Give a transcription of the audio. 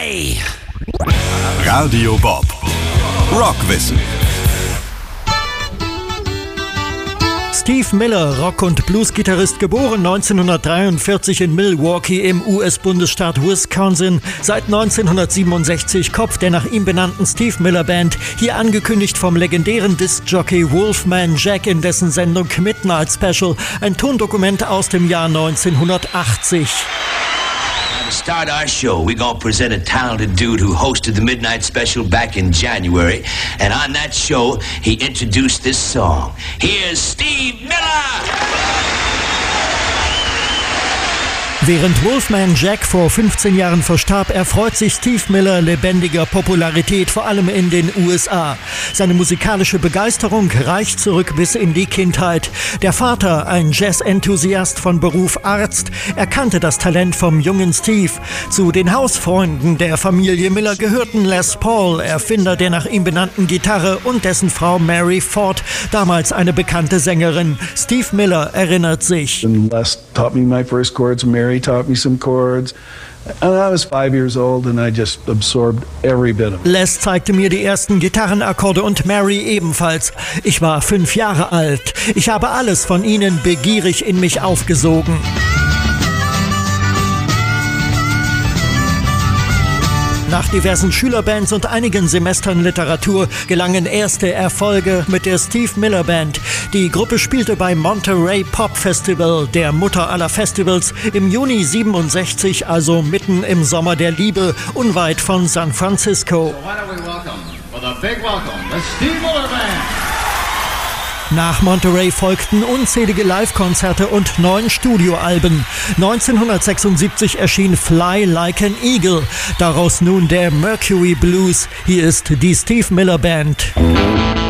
Play. Radio Bob. Rockwissen. Steve Miller, Rock- und Blues-Gitarrist, geboren 1943 in Milwaukee im US-Bundesstaat Wisconsin. Seit 1967 Kopf der nach ihm benannten Steve Miller Band, hier angekündigt vom legendären Disc-Jockey Wolfman Jack in dessen Sendung Midnight Special, ein Tondokument aus dem Jahr 1980. To start our show, we're gonna present a talented dude who hosted the Midnight Special back in January. And on that show, he introduced this song. Here's Steve Miller! Während Wolfman Jack vor 15 Jahren verstarb, erfreut sich Steve Miller lebendiger Popularität, vor allem in den USA. Seine musikalische Begeisterung reicht zurück bis in die Kindheit. Der Vater, ein Jazz-Enthusiast von Beruf Arzt, erkannte das Talent vom jungen Steve. Zu den Hausfreunden der Familie Miller gehörten Les Paul, Erfinder der nach ihm benannten Gitarre, und dessen Frau Mary Ford, damals eine bekannte Sängerin. Steve Miller erinnert sich. Les taught me my first chords, Mary taught me some chords. And I was 5 years old and I just absorbed every bit of it. Les zeigte mir die ersten Gitarrenakkorde und Mary ebenfalls. Ich war 5 Jahre alt. Ich habe alles von ihnen begierig in mich aufgesogen. Nach diversen Schülerbands und einigen Semestern Literatur gelangen erste Erfolge mit der Steve Miller Band. Die Gruppe spielte beim Monterey Pop Festival, der Mutter aller Festivals, im Juni 67, also mitten im Sommer der Liebe, unweit von San Francisco. So why don't we welcome, with a big welcome, the Steve Miller Band. Nach Monterey folgten unzählige Live-Konzerte und 9 Studioalben. 1976 erschien Fly Like an Eagle. Daraus nun der Mercury Blues. Hier ist die Steve Miller Band.